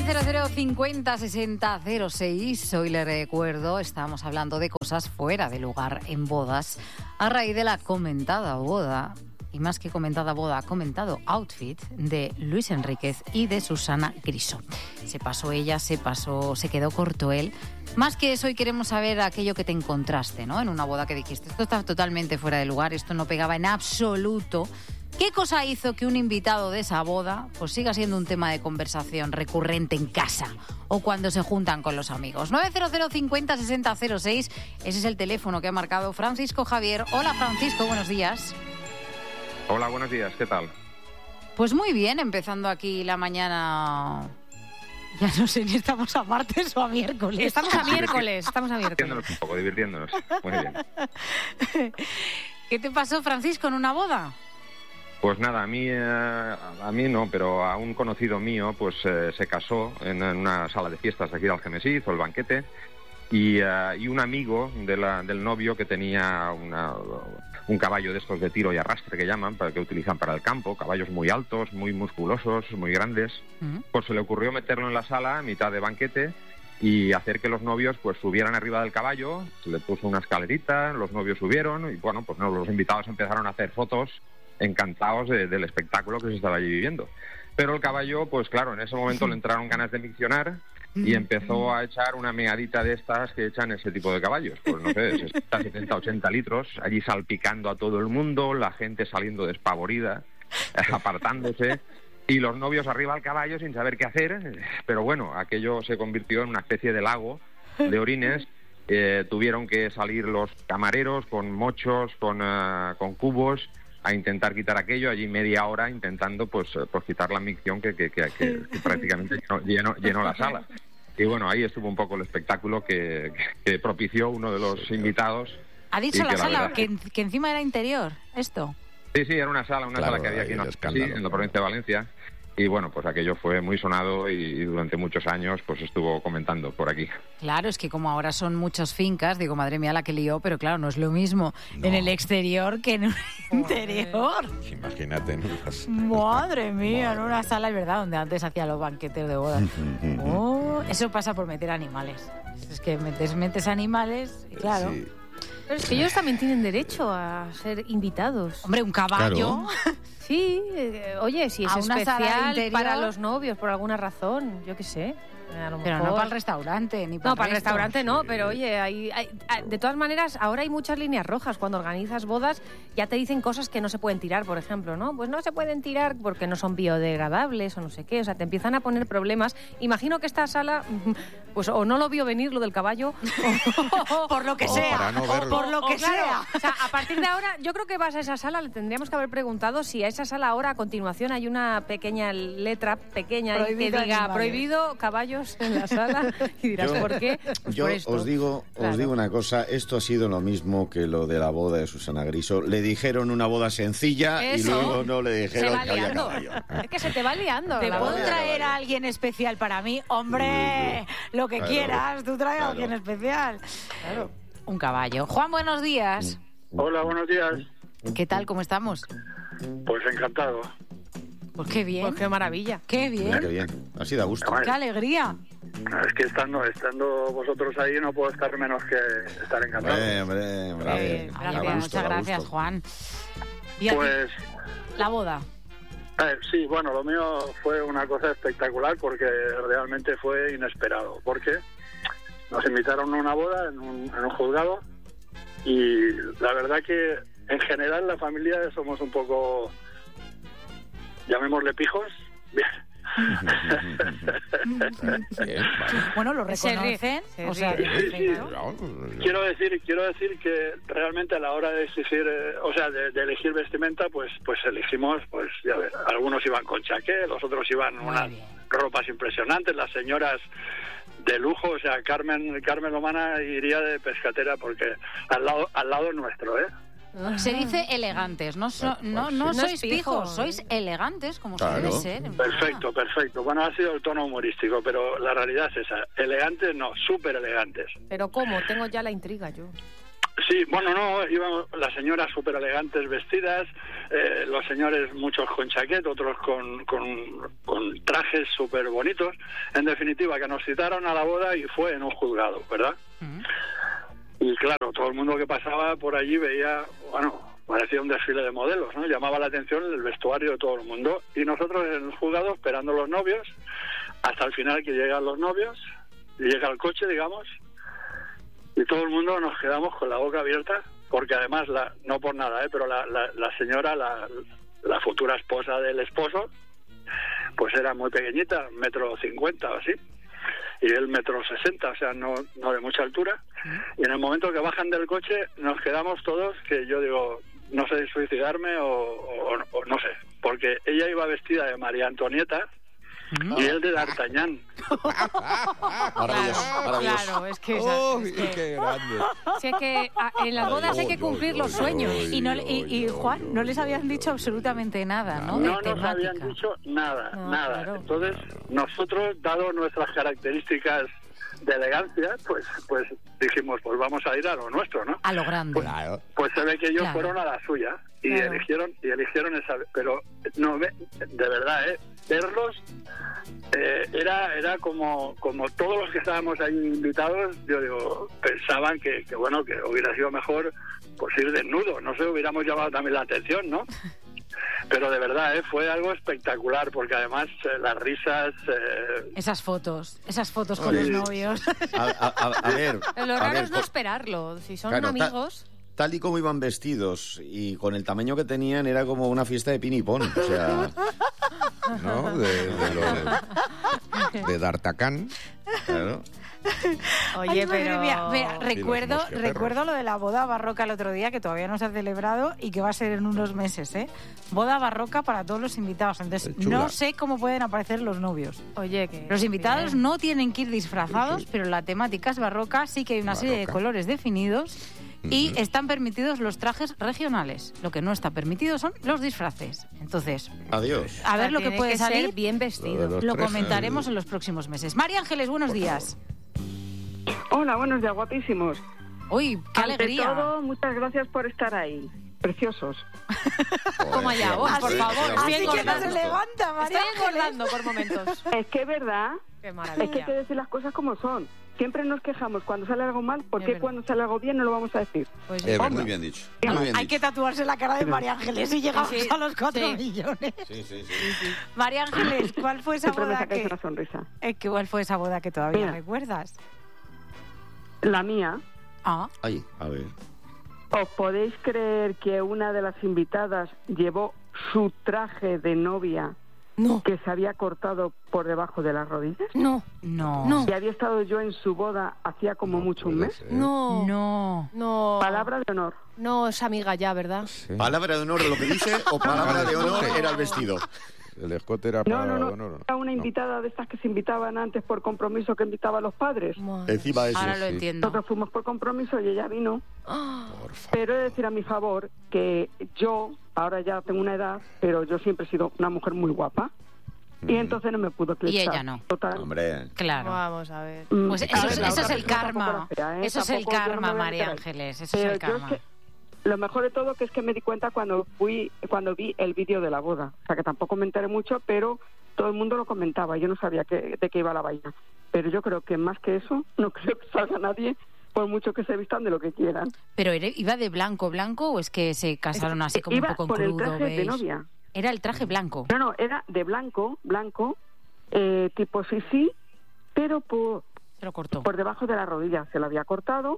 900506006. Hoy le recuerdo, estamos hablando de cosas fuera de lugar en bodas a raíz de la comentada boda, y más que comentada boda, comentado outfit de Luis Enríquez y de Susana Griso. Se pasó ella, se quedó corto él. Más que eso, hoy queremos saber aquello que te encontraste, ¿no? En una boda que dijiste, esto está totalmente fuera de lugar, esto no pegaba en absoluto. ¿Qué cosa hizo que un invitado de esa boda pues siga siendo un tema de conversación recurrente en casa o cuando se juntan con los amigos? 900506006, ese es el teléfono que ha marcado Francisco Javier. Hola Francisco, buenos días. Hola, buenos días, ¿qué tal? Pues muy bien, empezando aquí la mañana. Ya no sé ni estamos a martes o a miércoles. Estamos a miércoles. Divirtiéndonos un poco, divirtiéndonos. Muy bien. ¿Qué te pasó, Francisco, en una boda? Pues nada, a mí no, pero a un conocido mío pues se casó en una sala de fiestas de aquí de Algemesí, hizo el banquete, y un amigo del novio que tenía un caballo de estos de tiro y arrastre que llaman, que utilizan para el campo, caballos muy altos, muy musculosos, muy grandes, pues se le ocurrió meterlo en la sala a mitad de banquete y hacer que los novios pues subieran arriba del caballo. Se le puso una escalerita, los novios subieron y bueno, pues los invitados empezaron a hacer fotos encantados del espectáculo que se estaba allí viviendo. Pero el caballo, pues claro, en ese momento le entraron ganas de miccionar y empezó a echar una meadita de estas que echan ese tipo de caballos. Pues no sé, 60, 70, 80 litros, allí salpicando a todo el mundo, la gente saliendo despavorida, apartándose, y los novios arriba al caballo sin saber qué hacer. Pero bueno, aquello se convirtió en una especie de lago de orines. Tuvieron que salir los camareros con mochos, con cubos, a intentar quitar aquello, allí media hora intentando pues quitar la micción que prácticamente llenó la sala. Y bueno, ahí estuvo un poco el espectáculo que propició uno de los invitados. ¿Ha dicho la sala que encima era interior esto? Sí, era una sala que había aquí en la provincia de Valencia. Y bueno, pues aquello fue muy sonado y durante muchos años pues estuvo comentando por aquí. Claro, es que como ahora son muchas fincas, digo, madre mía la que lió, pero claro, no es lo mismo en el exterior que en el interior. Imagínate. Madre mía, en una sala, es verdad, donde antes hacían los banquetes de bodas. Eso pasa por meter animales. Es que metes animales, claro. Sí. Pero es que ellos también tienen derecho a ser invitados. Hombre, un caballo... Claro. Sí, oye, si es especial para los novios por alguna razón, yo qué sé. Pero no para el restaurante, ni para No, para el restaurante no, pero oye, de todas maneras, ahora hay muchas líneas rojas. Cuando organizas bodas ya te dicen cosas que no se pueden tirar, por ejemplo, ¿no? Pues no se pueden tirar porque no son biodegradables o no sé qué, o sea, te empiezan a poner problemas. Imagino que esta sala, pues o no lo vio venir lo del caballo, o por lo que sea, por lo que sea. O sea, a partir de ahora, yo creo que vas a esa sala, le tendríamos que haber preguntado si a esa sala ahora, a continuación, hay una pequeña letra pequeña que diga prohibido caballos en la sala, y dirás ¿por qué? Pues yo os digo una cosa, esto ha sido lo mismo que lo de la boda de Susana Griso. Le dijeron una boda sencilla y luego no le dijeron que había caballo. Es que se te va liando. ¿Te puedo traer a alguien especial para mí? ¡Hombre! Lo que quieras, tú traes a alguien especial. Claro. Un caballo. Juan, buenos días. Hola, buenos días. ¿Qué tal? ¿Cómo estamos? Pues encantado. Pues qué bien. Pues qué maravilla. Qué bien. Qué bien. Así da gusto. Qué alegría. Es que estando vosotros ahí no puedo estar menos que estar encantado. Hombre. Muchas gracias, Juan. ¿Y pues la boda? Sí, bueno, lo mío fue una cosa espectacular porque realmente fue inesperado. Porque nos invitaron a una boda en un juzgado y la verdad que en general la familia somos un poco, llamémosle pijos. Bueno, lo reconocen. O sea, sí. Quiero decir que realmente a la hora de exigir, de elegir vestimenta, pues elegimos, pues ya ver, algunos iban con chaqué, los otros iban unas ropas impresionantes, las señoras de lujo, o sea, Carmen Lomana iría de pescatera porque al lado nuestro, Se dice elegantes, no sois pijos, sois elegantes, como se debe ser. Perfecto. Bueno, ha sido el tono humorístico, pero la realidad es esa. Elegantes no, súper elegantes. ¿Pero cómo? Tengo ya la intriga yo. Sí, bueno, no, iban las señoras súper elegantes vestidas, los señores muchos con chaqueta, otros con trajes súper bonitos. En definitiva, que nos citaron a la boda y fue en un juzgado, ¿verdad? Y claro, todo el mundo que pasaba por allí veía, bueno, parecía un desfile de modelos, ¿no? Llamaba la atención el vestuario de todo el mundo. Y nosotros en el juzgado esperando los novios, hasta el final que llegan los novios, y llega el coche, digamos, y todo el mundo nos quedamos con la boca abierta, porque además, no por nada, pero la señora, la futura esposa del esposo, pues era muy pequeñita, 1,50 m o así, y él 1,60 m, o sea, no de mucha altura. Y en el momento que bajan del coche nos quedamos todos, que yo digo, no sé si suicidarme o no sé, porque ella iba vestida de María Antonieta y él de D'Artagnan. Maravilloso. Claro, es que... ¡Qué grande! Si es que en las bodas hay que cumplir los sueños. Y Juan, no les habían dicho absolutamente nada, ¿no? No nos habían dicho nada. Claro. Entonces, nosotros, dado nuestras características de elegancia, pues dijimos, pues vamos a ir a lo nuestro, ¿no? A lo grande. Pues se ve que ellos fueron a la suya y eligieron esa, pero no, de verdad, verlos era como todos los que estábamos ahí invitados, yo digo, pensaban que bueno, que hubiera sido mejor pues ir desnudo, no sé, hubiéramos llamado también la atención, ¿no? Pero de verdad, fue algo espectacular, porque además las risas... Esas fotos con los novios. A ver... Lo raro es no esperarlo, si son amigos... Tal y como iban vestidos y con el tamaño que tenían, era como una fiesta de ping-pong, o sea... ¿No? De D'Artagnan. Claro. Oye, pero... Mira, recuerdo lo de la boda barroca el otro día, que todavía no se ha celebrado y que va a ser en unos meses, ¿eh? Boda barroca para todos los invitados. Entonces, no sé cómo pueden aparecer los novios. Oye, que... Los invitados no tienen que ir disfrazados, pero la temática es barroca, sí que hay una serie de colores definidos y están permitidos los trajes regionales. Lo que no está permitido son los disfraces. Entonces, adiós. A ver lo que puede salir. Ser bien vestido. Lo comentaremos en los próximos meses. María Ángeles, buenos días. Hola, buenos días, guapísimos. Uy, qué alegría. Ante todo, muchas gracias por estar ahí. Preciosos. Toma ya, vos, por favor. Así que no se levanta, María. Estoy engordando por momentos. Es que es verdad. Qué maravilla. Es que hay que decir las cosas como son. Siempre nos quejamos cuando sale algo mal, ¿por qué cuando sale algo bien no lo vamos a decir? Pues muy bien dicho. Hay que tatuarse la cara de María Ángeles y llegamos a los 4 millones. Sí. María Ángeles, ¿cuál fue esa Siempre me boda sacáis una sonrisa. ¿Cuál fue esa boda que todavía Mira. recuerdas? La mía. Ay, a ver. ¿Os podéis creer que una de las invitadas llevó su traje de novia que se había cortado por debajo de las rodillas? No. Y había estado yo en su boda hacía como mucho un mes. No. Palabra de honor. No, es amiga ya, ¿verdad? Sí. ¿Palabra de honor de lo que dice o palabra de honor era el vestido? El escote era para... No. Era una invitada de estas que se invitaban antes por compromiso, que invitaba a los padres. Encima de eso. Ahora lo entiendo. Nosotros fuimos por compromiso y ella vino. Pero he de decir a mi favor que yo, ahora ya tengo una edad, pero yo siempre he sido una mujer muy guapa. Y entonces no me pudo eclipsar. Y ella no. Total. Hombre. Claro. Vamos a ver. Pues A ver, eso es el otra karma. tampoco era fea, Eso es el Tampoco yo no karma, me voy a María meter ahí. Ángeles. Eso es Pero el yo karma. lo mejor de todo que es que me di cuenta cuando vi el vídeo de la boda. O sea, que tampoco me enteré mucho, pero todo el mundo lo comentaba. Yo no sabía de qué iba la vaina. Pero yo creo que más que eso, no creo que salga nadie, por mucho que se vistan de lo que quieran. ¿Pero iba de blanco o es que se casaron así como un poco en con crudo? el traje ¿veis? de novia. Era el traje blanco. No, era de blanco, tipo sí, pero Se lo cortó. por debajo de la rodilla. Se lo había cortado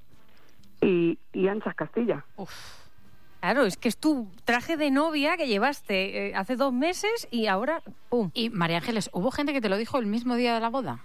y anchas Castilla. Claro, es que es tu traje de novia que llevaste hace 2 meses y ahora ¡pum! Y María Ángeles, ¿hubo gente que te lo dijo el mismo día de la boda?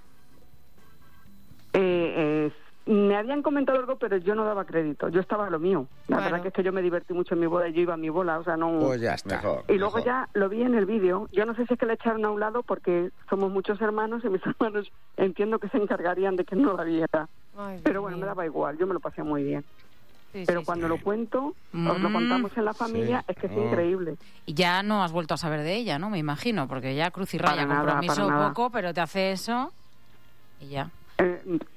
Me habían comentado algo, pero yo no daba crédito. Yo estaba a lo mío. La verdad que es que yo me divertí mucho en mi boda y yo iba a mi bola, o sea, no... Pues ya está. Mejor. Y luego ya lo vi en el vídeo. Yo no sé si es que le echaron a un lado porque somos muchos hermanos y mis hermanos entiendo que se encargarían de que no la viera. Ay, Pero bueno, me daba igual. Yo me lo pasé muy bien. Sí, Pero sí, cuando sí. lo cuento, os lo contamos en la familia, es que es increíble. Y ya no has vuelto a saber de ella, ¿no? Me imagino, porque ya cruz y raya, Para nada, compromiso para nada. poco, pero te hace eso y ya.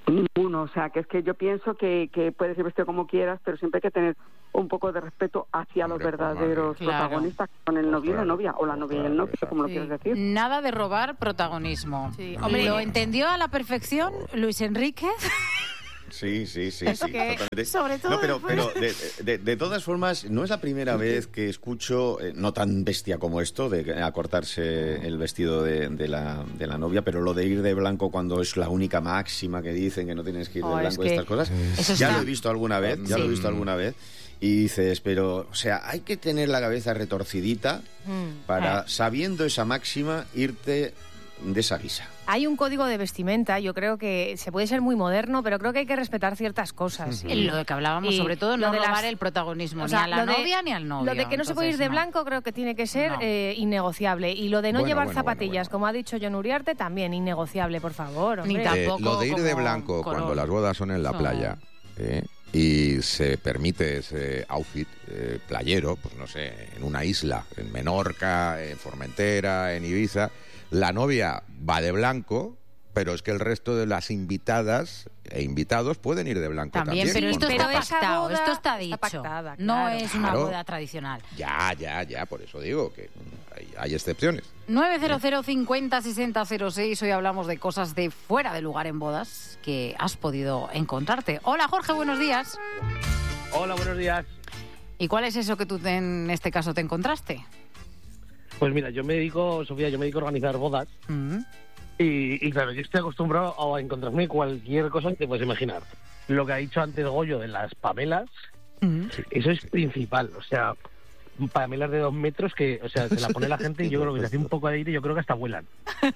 Ninguno, o sea, que es que yo pienso que puedes ir vestido como quieras, pero siempre hay que tener un poco de respeto hacia los verdaderos protagonistas, con el novio y la novia, o la novia y el novio, como lo quieres decir. Nada de robar protagonismo. Sí. Hombre, lo entendió a la perfección Luis Enrique. Sí, totalmente. Sobre todo pero de todas formas, no es la primera vez que escucho, no tan bestia como esto, de acortarse el vestido de la novia, pero lo de ir de blanco cuando es la única máxima que dicen que no tienes que ir de blanco, estas cosas, ya lo he visto alguna vez, y dices, pero, o sea, hay que tener la cabeza retorcidita para, sabiendo esa máxima, irte de esa guisa. Hay un código de vestimenta, yo creo que se puede ser muy moderno, pero creo que hay que respetar ciertas cosas. Lo de que hablábamos, sobre todo, no robar el protagonismo, ni a la novia ni al novio. Lo de que no se puede ir de blanco creo que tiene que ser innegociable. Y lo de no llevar zapatillas, como ha dicho Jon Uriarte, también innegociable, por favor. Hombre. Ni tampoco lo de ir de blanco cuando las bodas son en la playa, y se permite ese outfit playero, pues no sé, en una isla, en Menorca, en Formentera, en Ibiza. La novia va de blanco, pero es que el resto de las invitadas e invitados pueden ir de blanco también. Pero esto está pactado, esto está dicho. Pactada, no es una boda tradicional. Ya, por eso digo que hay excepciones. 900 50 60 06, hoy hablamos de cosas de fuera de lugar en bodas que has podido encontrarte. Hola Jorge, buenos días. Hola, buenos días. ¿Y cuál es eso que tú en este caso te encontraste? Pues mira, yo me dedico a organizar bodas. Y claro, yo estoy acostumbrado a encontrarme cualquier cosa que te puedes imaginar. Lo que ha dicho antes Goyo de las pamelas, eso es principal. O sea, pamelas de 2 metros que, o sea, se la pone la gente y yo creo que se hace un poco de aire y yo creo que hasta vuelan.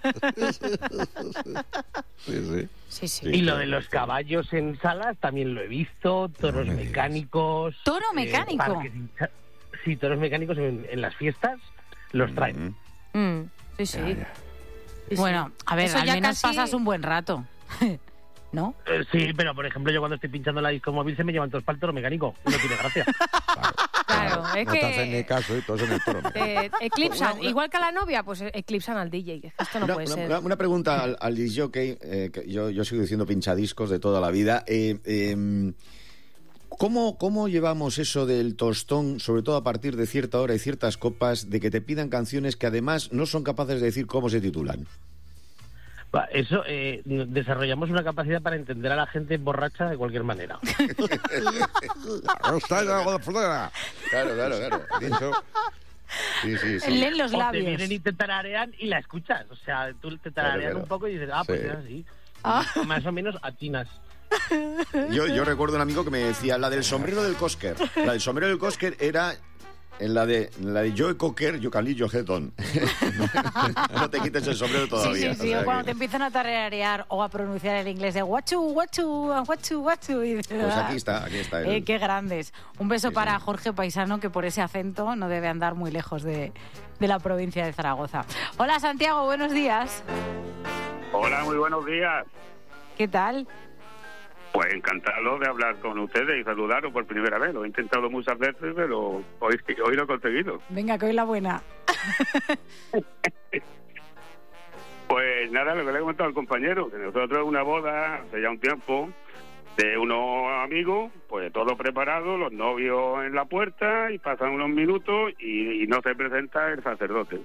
Sí. Y lo de los caballos en salas también lo he visto, toros mecánicos. ¿Toro mecánico? Sí, toros mecánicos en las fiestas los traen. Sí. Bueno, a ver, al menos pasas un buen rato, ¿no? Sí, pero por ejemplo, yo cuando estoy pinchando la disco móvil se me llevan todos para el toro mecánico. No tiene gracia. Claro, es no que... te hacen ni caso y todos en el toro. Eclipsan, igual que a la novia, pues eclipsan al DJ. Esto no puede ser. Una pregunta al disjockey, que yo sigo diciendo pinchadiscos de toda la vida. ¿Cómo llevamos eso del tostón, sobre todo a partir de cierta hora y ciertas copas, de que te pidan canciones que además no son capaces de decir cómo se titulan? Eso, desarrollamos una capacidad para entender a la gente borracha de cualquier manera. Claro. Sí. Leen los labios. O te vienen y te tararean y la escuchas. O sea, tú te tarareas un poco y dices, pues es así. Más o menos atinas. Yo recuerdo un amigo que me decía la del sombrero del Cosquer. La del sombrero del Cosquer era en la de Joe Cocker, yo Calillo Hedon. No te quites el sombrero todavía. Sí, o cuando te empiezan a tararear o a pronunciar el inglés de guachu. Pues aquí está. Qué grandes. Un beso para Jorge Paisano, que por ese acento no debe andar muy lejos de la provincia de Zaragoza. Hola Santiago, buenos días. Hola, muy buenos días. ¿Qué tal? Pues encantado de hablar con ustedes y saludaros por primera vez. Lo he intentado muchas veces, pero hoy lo he conseguido. Venga, que hoy la buena. Pues nada, lo que le he comentado al compañero, que nosotros una boda hace ya un tiempo de unos amigos, pues todo preparado, los novios en la puerta y pasan unos minutos y no se presenta el sacerdote.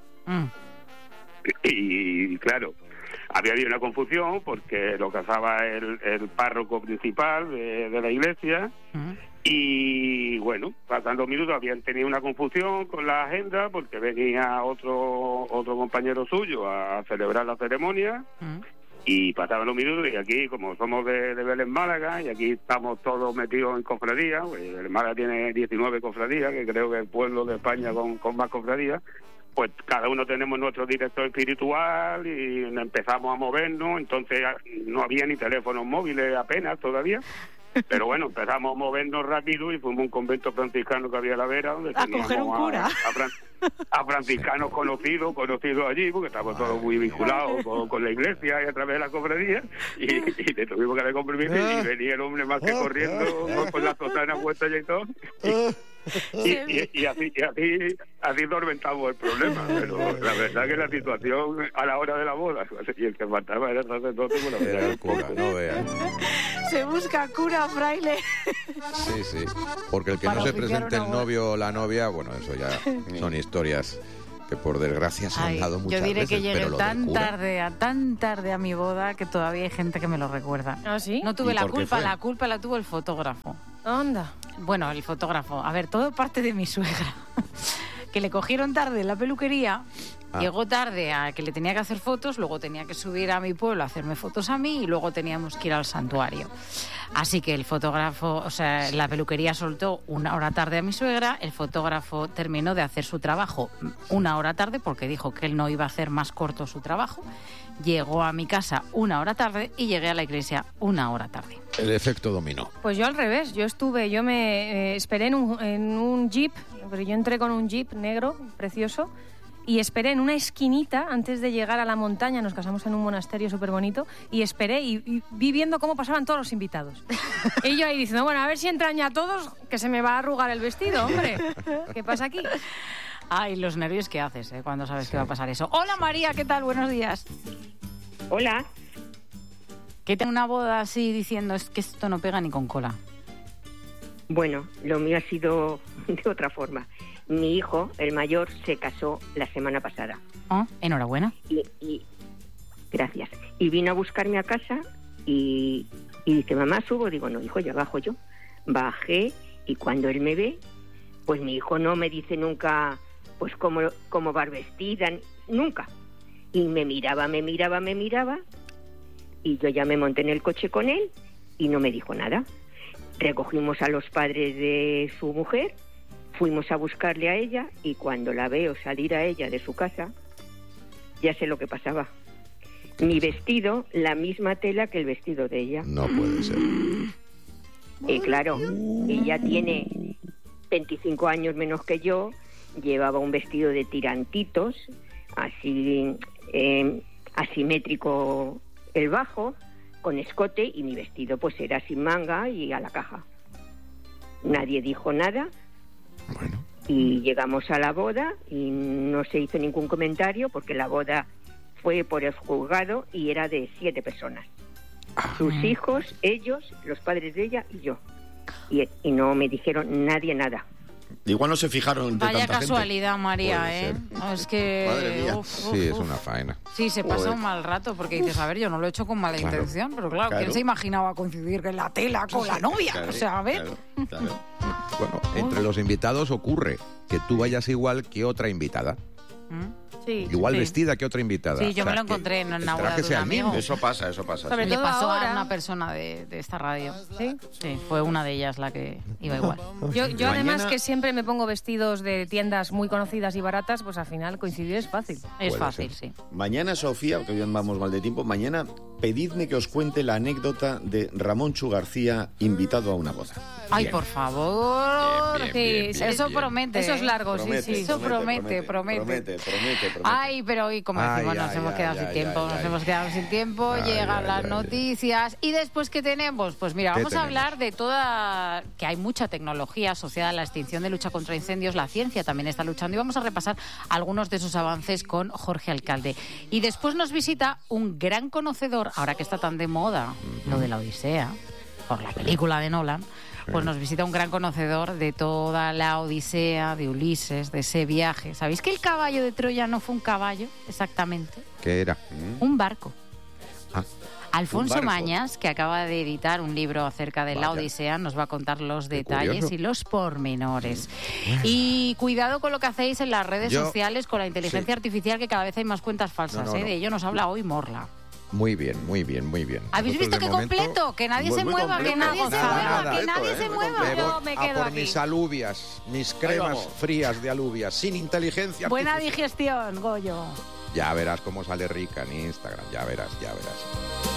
Y claro, había habido una confusión porque lo casaba el párroco principal de la iglesia y bueno, pasando minutos habían tenido una confusión con la agenda porque venía otro compañero suyo a celebrar la ceremonia y pasaban los minutos y aquí, como somos de Vélez Málaga y aquí estamos todos metidos en cofradías, pues Vélez Málaga tiene 19 cofradías, que creo que es el pueblo de España con más cofradías. Pues cada uno tenemos nuestro director espiritual y empezamos a movernos, entonces no había ni teléfonos móviles apenas todavía, pero bueno, empezamos a movernos rápido y fuimos a un convento franciscano que había a la vera, donde a coger un cura. a franciscanos conocidos allí, porque estamos todos muy vinculados con la iglesia y a través de la cofradía, y le tuvimos que dar compromiso y venía el hombre más que corriendo con la sotana puesta y todo. Y así solventamos el problema, pero la verdad que la situación a la hora de la boda, y el que faltaba era el sacerdote, bueno, era el cura, no veas. Se busca cura, fraile. Sí, porque el que no se presente el novio o la novia, bueno, eso ya son historias que por desgracia se han dado muchas veces. Yo diré que llegué tan cura... tarde a mi boda que todavía hay gente que me lo recuerda. ¿Ah, sí? No tuve la culpa la tuvo el fotógrafo. Anda. Bueno, el fotógrafo. A ver, todo parte de mi suegra. Que le cogieron tarde en la peluquería, llegó tarde a que le tenía que hacer fotos, luego tenía que subir a mi pueblo a hacerme fotos a mí y luego teníamos que ir al santuario. Así que el fotógrafo, o sea, la peluquería soltó 1 hora tarde a mi suegra, el fotógrafo terminó de hacer su trabajo 1 hora tarde porque dijo que él no iba a hacer más corto su trabajo. Llegó a mi casa 1 hora tarde y llegué a la iglesia 1 hora tarde. El efecto dominó. Pues yo al revés, yo me esperé en un jeep, pero yo entré con un jeep negro, precioso, y esperé en una esquinita antes de llegar a la montaña, nos casamos en un monasterio súper bonito, y esperé y vi viendo cómo pasaban todos los invitados. Y yo ahí diciendo, bueno, a ver si entran ya todos, que se me va a arrugar el vestido, hombre. ¿Qué pasa aquí? Ay, los nervios que haces, cuando sabes que va a pasar eso. Hola María, ¿qué tal? Buenos días. Hola. ¿Qué te una boda así diciendo es que esto no pega ni con cola? Bueno, lo mío ha sido de otra forma. Mi hijo, el mayor, se casó la semana pasada. Oh, enhorabuena. Y gracias. Y vino a buscarme a casa y dice, mamá, subo. Digo, no, hijo, ya bajo yo. Bajé y cuando él me ve, pues mi hijo no me dice nunca, pues cómo va vestida, nunca. Y me miraba. Y yo ya me monté en el coche con él y no me dijo nada. Recogimos a los padres de su mujer, fuimos a buscarle a ella y cuando la veo salir a ella de su casa, ya sé lo que pasaba. Mi vestido, la misma tela que el vestido de ella. No puede ser. Y claro, ella tiene 25 años menos que yo, llevaba un vestido de tirantitos, así asimétrico el bajo, con escote, y mi vestido pues era sin manga y a la caja. Nadie dijo nada. Bueno. Y llegamos a la boda y no se hizo ningún comentario porque la boda fue por el juzgado y era de 7 personas. Sus hijos, ellos, los padres de ella y yo. Y no me dijeron nadie nada. Igual no se fijaron de Vaya tanta casualidad, gente. María, No, es que... Madre mía. Sí, es una faena. Sí, se pasa un mal rato porque dices, a ver, yo no lo he hecho con mala intención, pero claro, ¿quién se imaginaba coincidir en la tela con la novia? Claro, o sea, a ver... Claro. Bueno, entre los invitados ocurre que tú vayas igual que otra invitada. Sí, Igual sí. vestida que otra invitada. Sí, yo me lo encontré en una boda de un amigo. Eso pasa. Sobre Le todo pasó ahora. a una persona de esta radio. ¿Sí? Sí, fue una de ellas la que iba igual. Yo además que siempre me pongo vestidos de tiendas muy conocidas y baratas, pues al final coincidir es fácil. Es Puede fácil, ser. sí. Mañana, Sofía, que hoy vamos mal de tiempo, mañana pedidme que os cuente la anécdota de Ramón Chu García, invitado a una boda. Ay, Bien. por favor. Bien, Sí, eso bien. promete. Eso es largo, Promete, sí. Eso promete. Promete. Ay, pero hoy, como decimos, Ay, nos hemos quedado sin tiempo. ay. Nos hemos quedado sin tiempo, Ay, llegan ay, las ay. noticias. ¿Y después qué tenemos? Pues mira, ¿Qué vamos a tenemos? hablar de toda... que hay mucha tecnología asociada a la extinción de lucha contra incendios. La ciencia también está luchando y vamos a repasar algunos de esos avances con Jorge Alcalde. Y después nos visita un gran conocedor, ahora que está tan de moda lo de la Odisea, por la película de Nolan. Pues nos visita un gran conocedor de toda la Odisea, de Ulises, de ese viaje. ¿Sabéis que el caballo de Troya no fue un caballo, exactamente? ¿Qué era? Un barco. Ah. Alfonso barco. Mañas, que acaba de editar un libro acerca de la Vaya. Odisea, nos va a contar los Qué detalles curioso. y los pormenores. Y cuidado con lo que hacéis en las redes sociales con la inteligencia artificial, que cada vez hay más cuentas falsas. No. De ello nos habla hoy Morla. Muy bien. ¿Habéis Nosotros, visto de qué momento, completo? Que nadie se muy mueva, que completo. nadie se Nada, mueva, nada. que nadie se Muy mueva. Me Yo voy me a quedo por aquí. mis alubias, mis cremas vamos. frías de alubias, sin inteligencia Buena artificial. digestión, Goyo. Ya verás cómo sale rica en Instagram, ya verás.